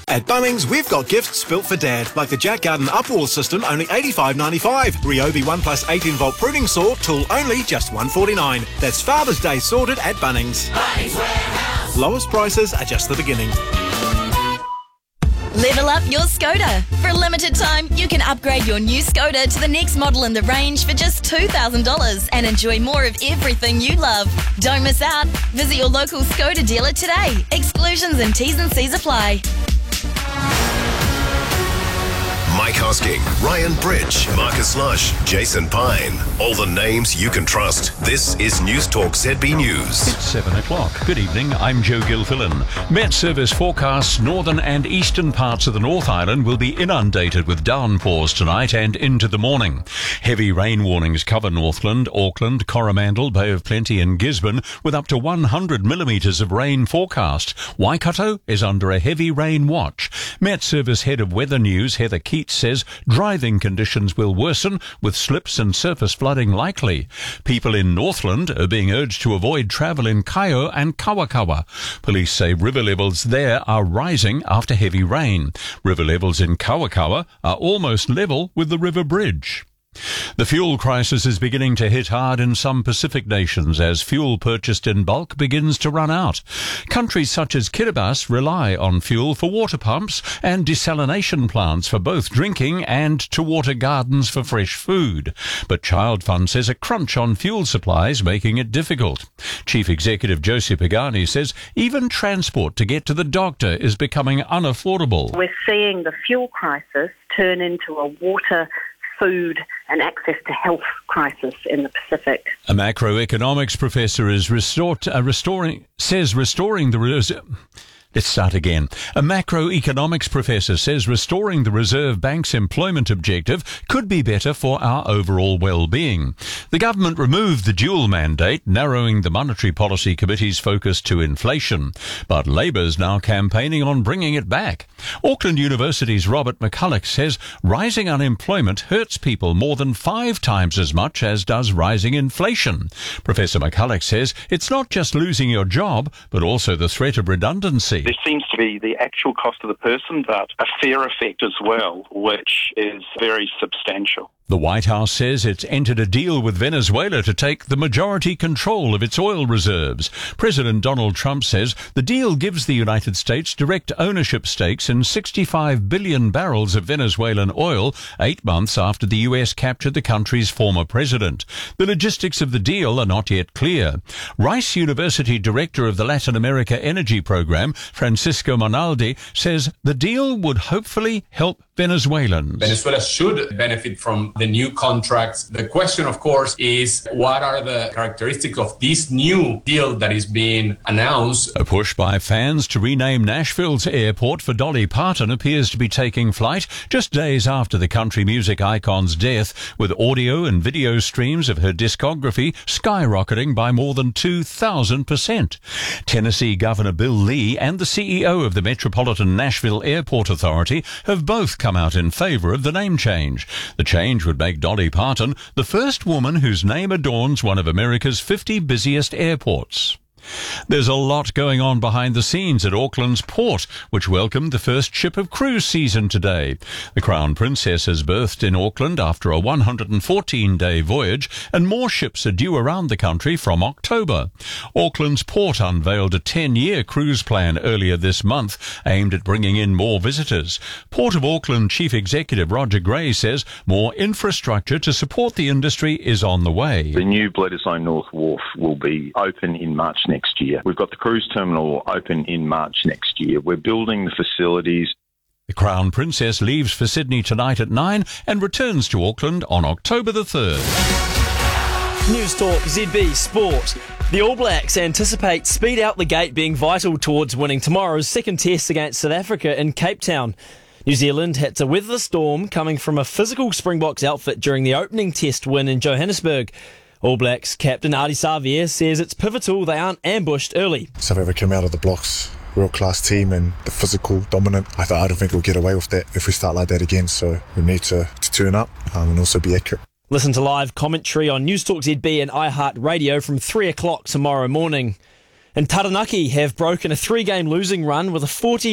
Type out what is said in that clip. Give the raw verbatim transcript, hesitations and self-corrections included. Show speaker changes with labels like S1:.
S1: At Bunnings, we've got gifts built for Dad, like the Jack Garden Upwall system, only eighty-five ninety-five. Ryobi one plus eighteen volt pruning saw, tool only, just one forty-nine. That's Father's Day sorted at Bunnings.
S2: Bunnings Warehouse.
S1: Lowest prices are just the beginning.
S3: Level up your Skoda. For a limited time, you can upgrade your new Skoda to the next model in the range for just two thousand dollars and enjoy more of everything you love. Don't miss out. Visit your local Skoda dealer today. Exclusions and T's and C's apply.
S4: Mike Hosking, Ryan Bridge, Marcus Lush, Jason Pine. All the names you can trust. This is News Talk Z B News.
S5: It's seven o'clock. Good evening, I'm Joe Gilfillan. Met Service forecasts northern and eastern parts of the North Island will be inundated with downpours tonight and into the morning. Heavy rain warnings cover Northland, Auckland, Coromandel, Bay of Plenty and Gisborne with up to one hundred millimetres of rain forecast. Waikato is under a heavy rain watch. Met Service Head of Weather News, Heather Keats, says driving conditions will worsen with slips and surface flooding likely. People in Northland are being urged to avoid travel in Kaio and Kawakawa. Police say river levels there are rising after heavy rain. River levels in Kawakawa are almost level with the river bridge. The fuel crisis is beginning to hit hard in some Pacific nations as fuel purchased in bulk begins to run out. Countries such as Kiribati rely on fuel for water pumps and desalination plants for both drinking and to water gardens for fresh food. But Child Fund says a crunch on fuel supplies making it difficult. Chief Executive Josie Pagani says even transport to get to the doctor is becoming unaffordable.
S6: We're seeing the fuel crisis turn into a water food and access to health crisis in the Pacific.
S5: A macroeconomics professor is restored, uh, restoring says restoring the reserve. Let's start again. A macroeconomics professor says restoring the Reserve Bank's employment objective could be better for our overall well-being. The government removed the dual mandate, narrowing the Monetary Policy Committee's focus to inflation. But Labour's now campaigning on bringing it back. Auckland University's Robert McCulloch says rising unemployment hurts people more than five times as much as does rising inflation. Professor McCulloch says it's not just losing your job, but also the threat of redundancy.
S7: There seems to be the actual cost of the person, but a fair effect as well, which is very substantial.
S5: The White House says it's entered a deal with Venezuela to take the majority control of its oil reserves. President Donald Trump says the deal gives the United States direct ownership stakes in sixty-five billion barrels of Venezuelan oil, eight months after the U S captured the country's former president. The logistics of the deal are not yet clear. Rice University Director of the Latin America Energy Program, Francisco Monaldi, says the deal would hopefully help Venezuelans.
S8: Venezuela should benefit from the new contracts. The question, of course, is what are the characteristics of this new deal that is being announced?
S5: A push by fans to rename Nashville's airport for Dolly Parton appears to be taking flight just days after the country music icon's death, with audio and video streams of her discography skyrocketing by more than two thousand percent. Tennessee Governor Bill Lee and the C E O of the Metropolitan Nashville Airport Authority have both come out in favor of the name change. The change would make Dolly Parton the first woman whose name adorns one of America's fifty busiest airports. There's a lot going on behind the scenes at Auckland's port, which welcomed the first ship of cruise season today. The Crown Princess has berthed in Auckland after a one hundred fourteen day voyage, and more ships are due around the country from October. Auckland's port unveiled a ten year cruise plan earlier this month, aimed at bringing in more visitors. Port of Auckland Chief Executive Roger Gray says more infrastructure to support the industry is on the way.
S9: The new Bledisloe North Wharf will be open in March next year. We've got the cruise terminal open in March next year. We're building the facilities.
S5: The Crown Princess leaves for Sydney tonight at nine and returns to Auckland on October the third.
S10: News Talk Z B Sport. The All Blacks anticipate speed out the gate being vital towards winning tomorrow's second test against South Africa in Cape Town. New Zealand had to weather the storm coming from a physical Springboks outfit during the opening test win in Johannesburg. All Blacks captain Ardie Savea says it's pivotal they aren't ambushed early.
S11: South Africa came out of the blocks, world-class team, and the physical, dominant. I, th- I don't think we'll get away with that if we start like that again, so we need to, to turn up um, and also be accurate.
S10: Listen to live commentary on News Talk Z B and iHeartRadio from three o'clock tomorrow morning. And Taranaki have broken a three-game losing run with a forty